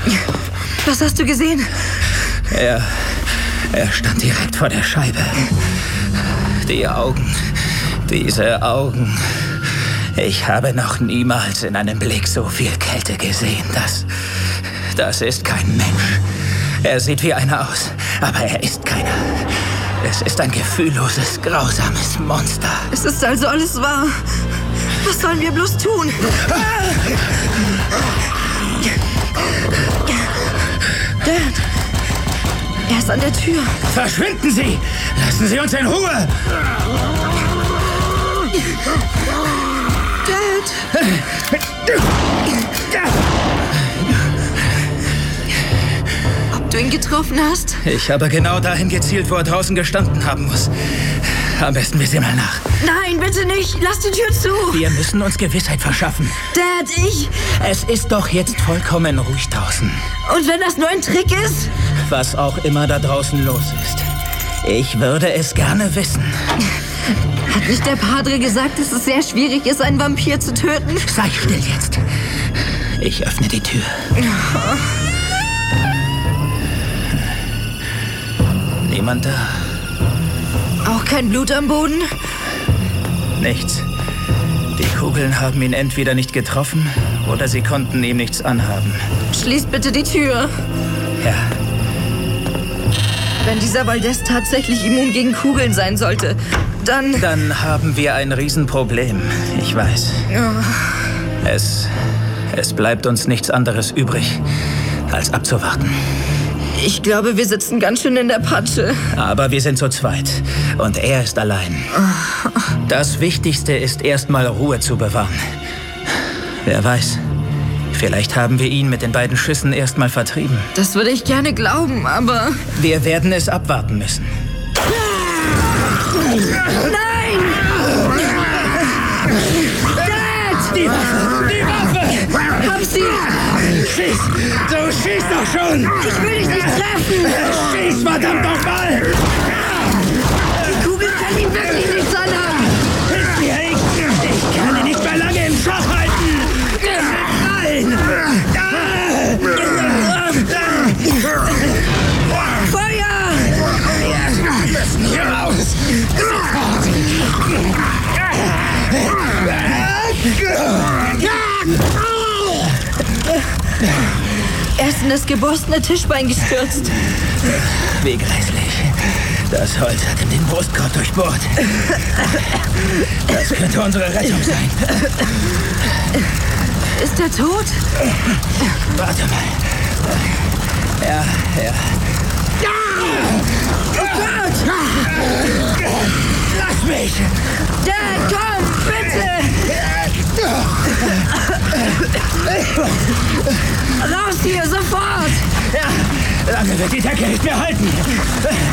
Was hast du gesehen? Er stand direkt vor der Scheibe. Die Augen, diese Augen. Ich habe noch niemals in einem Blick so viel Kälte gesehen. Das ist kein Mensch. Er sieht wie einer aus, aber er ist keiner. Es ist ein gefühlloses, grausames Monster. Es ist also alles wahr. Was sollen wir bloß tun? Dad, er ist an der Tür. Verschwinden Sie! Lassen Sie uns in Ruhe! Dad! Ob du ihn getroffen hast? Ich habe genau dahin gezielt, wo er draußen gestanden haben muss. Am besten wir sehen mal nach. Nein, bitte nicht. Lass die Tür zu. Wir müssen uns Gewissheit verschaffen. Dad, Es ist doch jetzt vollkommen ruhig draußen. Und wenn das nur ein Trick ist? Was auch immer da draußen los ist. Ich würde es gerne wissen. Hat nicht der Padre gesagt, dass es sehr schwierig ist, einen Vampir zu töten? Sei still jetzt. Ich öffne die Tür. Niemand da. Auch kein Blut am Boden? Nichts. Die Kugeln haben ihn entweder nicht getroffen oder sie konnten ihm nichts anhaben. Schließt bitte die Tür. Ja. Wenn dieser Valdez tatsächlich immun gegen Kugeln sein sollte, dann... Dann haben wir ein Riesenproblem. Ich weiß. Oh. Es bleibt uns nichts anderes übrig, als abzuwarten. Ich glaube, wir sitzen ganz schön in der Patsche. Aber wir sind zu zweit und er ist allein. Das Wichtigste ist erstmal Ruhe zu bewahren. Wer weiß, vielleicht haben wir ihn mit den beiden Schüssen erstmal vertrieben. Das würde ich gerne glauben, aber... Wir werden es abwarten müssen. Nein! Dad! Die Waffe! Die Waffe! Hab sie! Schieß! Du schießt doch schon! Ich will dich nicht treffen! Schieß, verdammt nochmal! Die Kugel kann ihm wirklich nichts anhaben! Hilf mir! Ich kann ihn nicht mehr lange im Schach halten! Nein! Feuer! Wir müssen hier raus! Er ist in das geborstene Tischbein gestürzt. Wie grässlich. Das Holz hat ihm den Brustkorb durchbohrt. Das könnte unsere Rettung sein. Ist er tot? Warte mal. Ja. Oh Gott! Lass mich! Dad, komm, bitte! Raus hier, sofort! Ja, lange wird die Decke nicht mehr halten.